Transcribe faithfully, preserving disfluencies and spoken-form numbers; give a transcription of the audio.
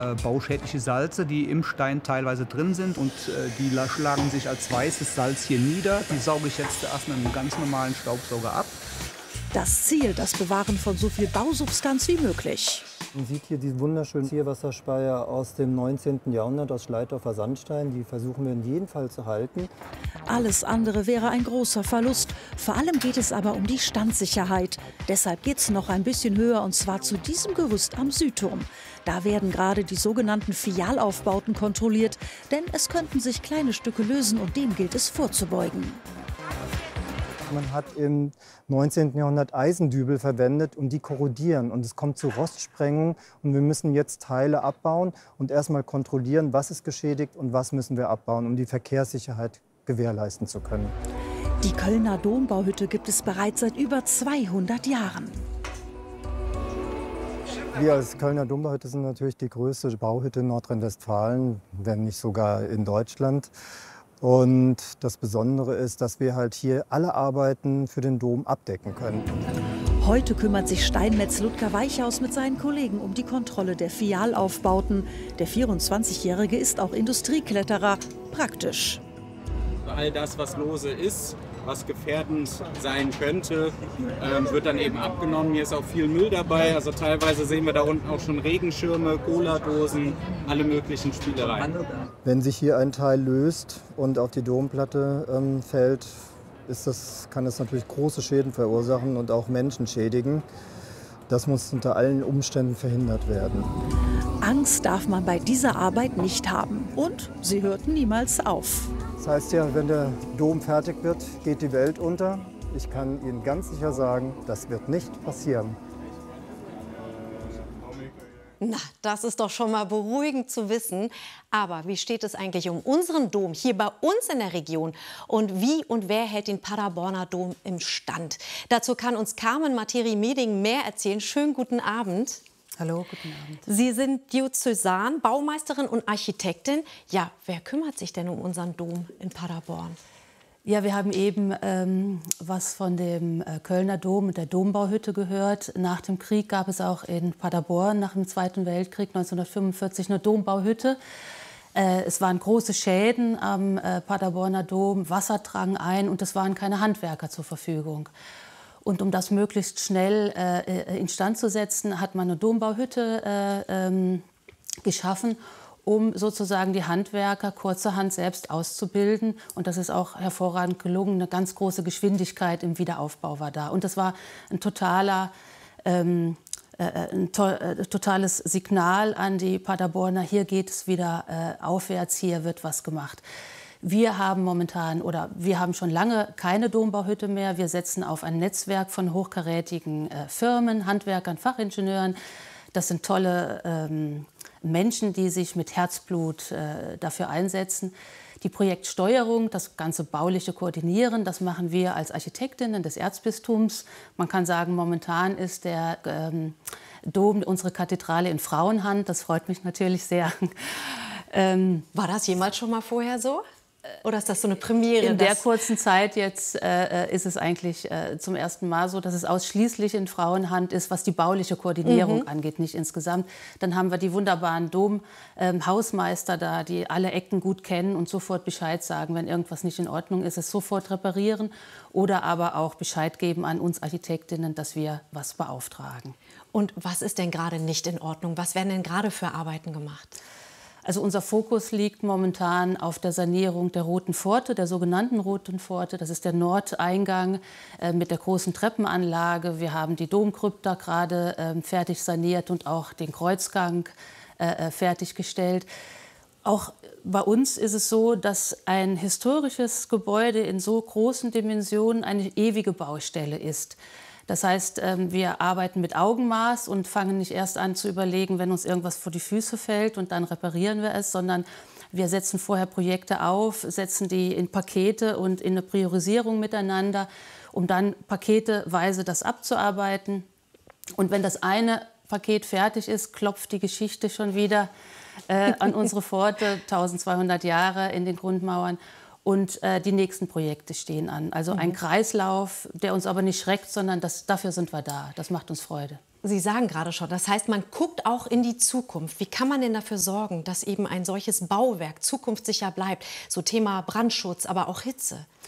Äh, bauschädliche Salze, die im Stein teilweise drin sind und äh, die la- schlagen sich als weißes Salz hier nieder. Die sauge ich jetzt erst mit einem ganz normalen Staubsauger ab. Das Ziel, das Bewahren von so viel Bausubstanz wie möglich. Man sieht hier diesen wunderschönen Zielwasserspeier aus dem neunzehnten Jahrhundert aus Schleitdorfer Sandstein. Die versuchen wir in jedem Fall zu halten. Alles andere wäre ein großer Verlust. Vor allem geht es aber um die Standsicherheit. Deshalb geht es noch ein bisschen höher, und zwar zu diesem Gerüst am Südturm. Da werden gerade die sogenannten Fialaufbauten kontrolliert, denn es könnten sich kleine Stücke lösen und dem gilt es vorzubeugen. Man hat im neunzehnten Jahrhundert Eisendübel verwendet und die korrodieren. Und es kommt zu Rostsprengung. Und wir müssen jetzt Teile abbauen und erstmal kontrollieren, was ist geschädigt und was müssen wir abbauen, um die Verkehrssicherheit gewährleisten zu können. Die Kölner Dombauhütte gibt es bereits seit über zweihundert Jahren. Wir als Kölner Dombauhütte sind natürlich die größte Bauhütte in Nordrhein-Westfalen, wenn nicht sogar in Deutschland. Und das Besondere ist, dass wir halt hier alle Arbeiten für den Dom abdecken können. Heute kümmert sich Steinmetz Ludger Weichhaus mit seinen Kollegen um die Kontrolle der Fialaufbauten. Der vierundzwanzigjährige ist auch Industriekletterer. Praktisch. All das, was lose ist, was gefährdend sein könnte, ähm, wird dann eben abgenommen. Hier ist auch viel Müll dabei. Also teilweise sehen wir da unten auch schon Regenschirme, Cola-Dosen, alle möglichen Spielereien. Wenn sich hier ein Teil löst und auf die Domplatte ähm, fällt, ist das, kann das natürlich große Schäden verursachen und auch Menschen schädigen. Das muss unter allen Umständen verhindert werden. Angst darf man bei dieser Arbeit nicht haben. Und sie hört niemals auf. Das heißt ja, wenn der Dom fertig wird, geht die Welt unter. Ich kann Ihnen ganz sicher sagen, das wird nicht passieren. Na, das ist doch schon mal beruhigend zu wissen. Aber wie steht es eigentlich um unseren Dom hier bei uns in der Region? Und wie und wer hält den Paderborner Dom im Stand? Dazu kann uns Carmen Materi-Meding mehr erzählen. Schönen guten Abend. Hallo, guten Abend. Sie sind Diözesan, Baumeisterin und Architektin. Ja, wer kümmert sich denn um unseren Dom in Paderborn? Ja, wir haben eben ähm, was von dem äh, Kölner Dom und der Dombauhütte gehört. Nach dem Krieg gab es auch in Paderborn nach dem Zweiten Weltkrieg neunzehnhundertfünfundvierzig eine Dombauhütte. Äh, es waren große Schäden am äh, Paderborner Dom, Wasser drang ein und es waren keine Handwerker zur Verfügung. Und um das möglichst schnell äh, instand zu setzen, hat man eine Dombauhütte äh, ähm, geschaffen, um sozusagen die Handwerker kurzerhand selbst auszubilden. Und das ist auch hervorragend gelungen. Eine ganz große Geschwindigkeit im Wiederaufbau war da. Und das war ein totaler, ähm, äh, ein to äh, totales Signal an die Paderborner, hier geht es wieder äh, aufwärts, hier wird was gemacht. Wir haben momentan oder wir haben schon lange keine Dombauhütte mehr. Wir setzen auf ein Netzwerk von hochkarätigen äh, Firmen, Handwerkern, Fachingenieuren. Das sind tolle ähm, Menschen, die sich mit Herzblut äh, dafür einsetzen. Die Projektsteuerung, das ganze bauliche Koordinieren, das machen wir als Architektinnen des Erzbistums. Man kann sagen, momentan ist der ähm, Dom, unsere Kathedrale, in Frauenhand. Das freut mich natürlich sehr. ähm, War das jemals schon mal vorher so? Oder ist das so eine Premiere? In der kurzen Zeit jetzt äh, ist es eigentlich äh, zum ersten Mal so, dass es ausschließlich in Frauenhand ist, was die bauliche Koordinierung mhm. angeht, nicht insgesamt. Dann haben wir die wunderbaren Dom-Hausmeister ähm, da, die alle Ecken gut kennen und sofort Bescheid sagen, wenn irgendwas nicht in Ordnung ist, es sofort reparieren oder aber auch Bescheid geben an uns Architektinnen, dass wir was beauftragen. Und was ist denn gerade nicht in Ordnung? Was werden denn gerade für Arbeiten gemacht? Also unser Fokus liegt momentan auf der Sanierung der Roten Pforte, der sogenannten Roten Pforte. Das ist der Nordeingang äh, mit der großen Treppenanlage. Wir haben die Domkrypta gerade äh, fertig saniert und auch den Kreuzgang äh, fertiggestellt. Auch bei uns ist es so, dass ein historisches Gebäude in so großen Dimensionen eine ewige Baustelle ist. Das heißt, wir arbeiten mit Augenmaß und fangen nicht erst an zu überlegen, wenn uns irgendwas vor die Füße fällt und dann reparieren wir es, sondern wir setzen vorher Projekte auf, setzen die in Pakete und in eine Priorisierung miteinander, um dann paketeweise das abzuarbeiten. Und wenn das eine Paket fertig ist, klopft die Geschichte schon wieder äh, an unsere Pforte, eintausendzweihundert Jahre in den Grundmauern. Und äh, die nächsten Projekte stehen an. Also ein Kreislauf, der uns aber nicht schreckt, sondern das, dafür sind wir da. Das macht uns Freude. Sie sagen gerade schon, das heißt, man guckt auch in die Zukunft. Wie kann man denn dafür sorgen, dass eben ein solches Bauwerk zukunftssicher bleibt? So Thema Brandschutz, aber auch Hitze.